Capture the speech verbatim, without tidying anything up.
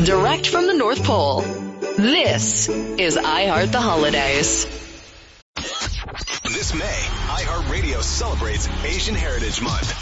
direct from the North Pole. This is iHeart the Holidays. This May, iHeartRadio celebrates Asian Heritage Month.